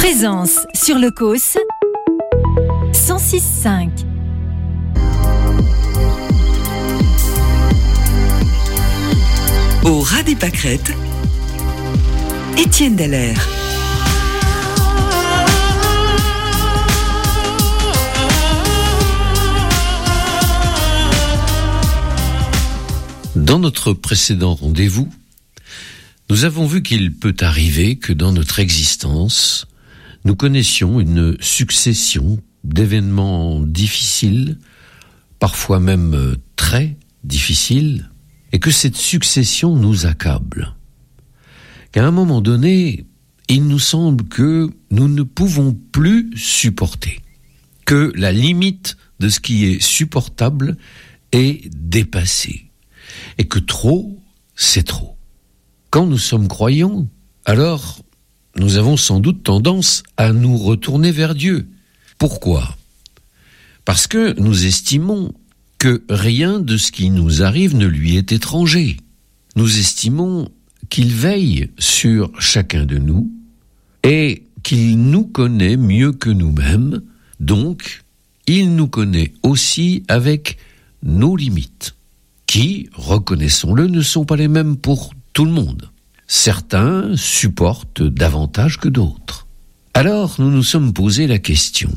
Plaisance sur le Causse 106.5. Au ras des pâquerettes, Étienne Dallaire. Dans notre précédent rendez-vous, nous avons vu qu'il peut arriver que dans notre existence, nous connaissions une succession d'événements difficiles, parfois même très difficiles, et que cette succession nous accable. Qu'à un moment donné, il nous semble que nous ne pouvons plus supporter, que la limite de ce qui est supportable est dépassée, et que trop, c'est trop. Quand nous sommes croyants, alors nous avons sans doute tendance à nous retourner vers Dieu. Pourquoi ? Parce que nous estimons que rien de ce qui nous arrive ne lui est étranger. Nous estimons qu'il veille sur chacun de nous et qu'il nous connaît mieux que nous-mêmes, donc il nous connaît aussi avec nos limites, qui, reconnaissons-le, ne sont pas les mêmes pour tout le monde. Certains supportent davantage que d'autres. Alors nous nous sommes posé la question.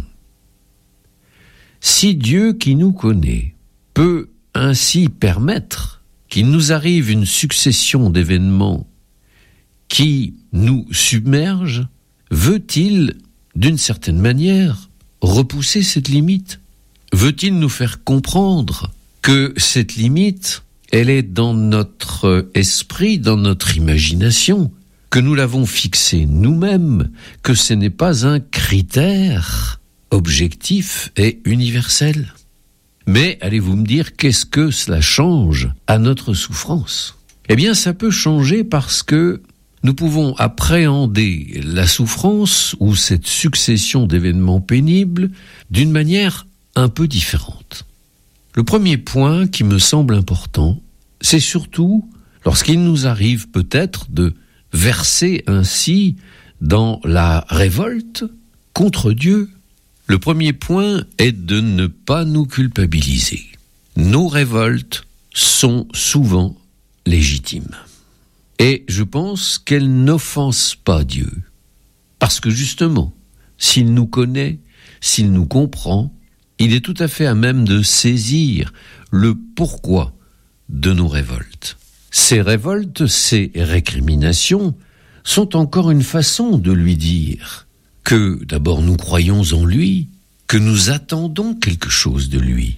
Si Dieu qui nous connaît peut ainsi permettre qu'il nous arrive une succession d'événements qui nous submergent, veut-il, d'une certaine manière, repousser cette limite ? Veut-il nous faire comprendre que cette limite, elle est dans notre esprit, dans notre imagination, que nous l'avons fixée nous-mêmes, que ce n'est pas un critère objectif et universel. Mais allez-vous me dire, qu'est-ce que cela change à notre souffrance ? Eh bien, ça peut changer parce que nous pouvons appréhender la souffrance ou cette succession d'événements pénibles d'une manière un peu différente. Le premier point qui me semble important, c'est surtout lorsqu'il nous arrive peut-être de verser ainsi dans la révolte contre Dieu. Le premier point est de ne pas nous culpabiliser. Nos révoltes sont souvent légitimes. Et je pense qu'elles n'offensent pas Dieu. Parce que justement, s'il nous connaît, s'il nous comprend, il est tout à fait à même de saisir le pourquoi de nos révoltes. Ces révoltes, ces récriminations, sont encore une façon de lui dire que d'abord nous croyons en lui, que nous attendons quelque chose de lui.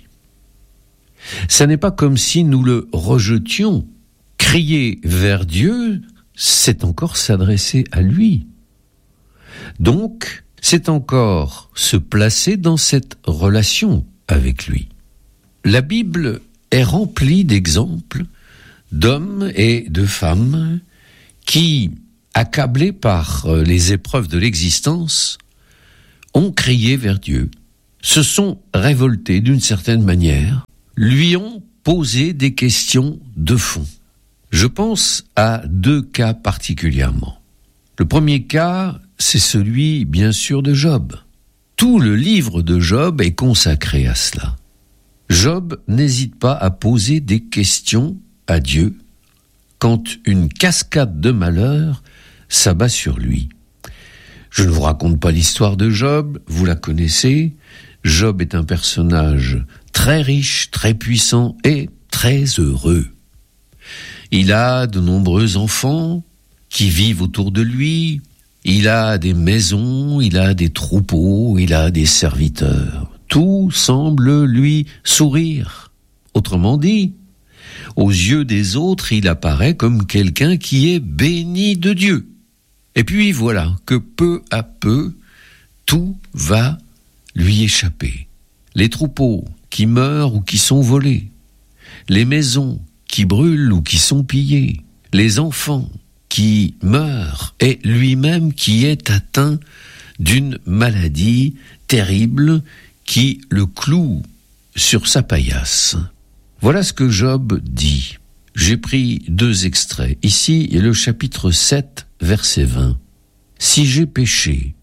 Ça n'est pas comme si nous le rejetions. Crier vers Dieu, c'est encore s'adresser à lui. Donc, c'est encore se placer dans cette relation avec lui. La Bible est remplie d'exemples d'hommes et de femmes qui, accablés par les épreuves de l'existence, ont crié vers Dieu, se sont révoltés d'une certaine manière, lui ont posé des questions de fond. Je pense à deux cas particulièrement. Le premier cas, c'est celui, bien sûr, de Job. Tout le livre de Job est consacré à cela. Job n'hésite pas à poser des questions à Dieu quand une cascade de malheurs s'abat sur lui. Je ne vous raconte pas l'histoire de Job, vous la connaissez. Job est un personnage très riche, très puissant et très heureux. Il a de nombreux enfants qui vivent autour de lui. Il a des maisons, il a des troupeaux, il a des serviteurs. Tout semble lui sourire. Autrement dit, aux yeux des autres, il apparaît comme quelqu'un qui est béni de Dieu. Et puis voilà que peu à peu, tout va lui échapper. Les troupeaux qui meurent ou qui sont volés, les maisons qui brûlent ou qui sont pillées, les enfants qui meurt et lui-même qui est atteint d'une maladie terrible qui le cloue sur sa paillasse. Voilà ce que Job dit. J'ai pris 2 extraits. Ici est le chapitre 7, verset 20. « Si j'ai péché,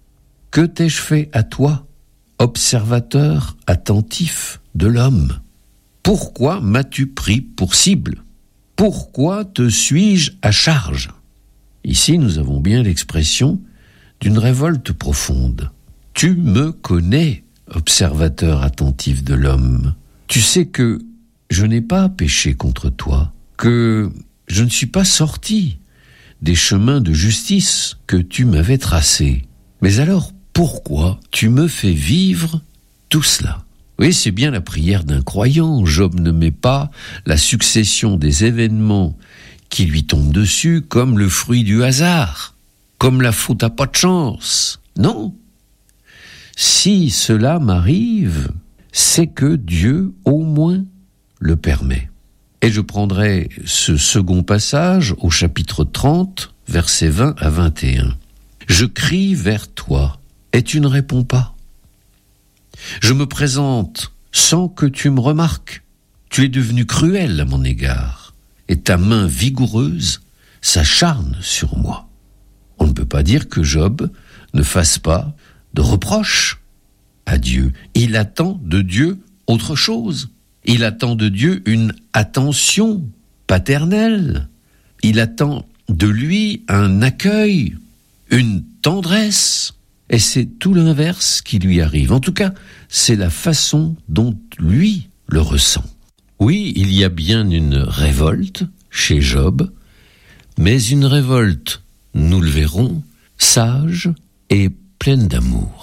Que t'ai-je fait à toi, observateur attentif de l'homme? Pourquoi m'as-tu pris pour cible? Pourquoi te suis-je à charge? Ici, nous avons bien l'expression d'une révolte profonde. Tu me connais, observateur attentif de l'homme. Tu sais que je n'ai pas péché contre toi, que je ne suis pas sorti des chemins de justice que tu m'avais tracés. Mais alors, pourquoi tu me fais vivre tout cela? Oui, c'est bien la prière d'un croyant. Job ne met pas la succession des événements qui lui tombent dessus comme le fruit du hasard, comme la faute à pas de chance. Non. Si cela m'arrive, c'est que Dieu, au moins, le permet. Et je prendrai ce second passage au chapitre 30, versets 20 à 21. Je crie vers toi, et tu ne réponds pas. Je me présente sans que tu me remarques. Tu es devenu cruel à mon égard, et ta main vigoureuse s'acharne sur moi. On ne peut pas dire que Job ne fasse pas de reproches à Dieu. Il attend de Dieu autre chose. Il attend de Dieu une attention paternelle. Il attend de lui un accueil, une tendresse. Et c'est tout l'inverse qui lui arrive. En tout cas, c'est la façon dont lui le ressent. Oui, il y a bien une révolte chez Job, mais une révolte, nous le verrons, sage et pleine d'amour.